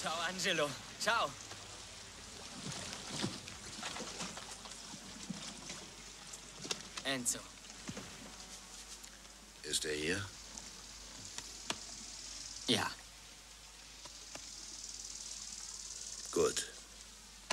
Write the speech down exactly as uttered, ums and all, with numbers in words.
Ciao, Angelo. Ciao. Enzo. Ist er hier? Ja.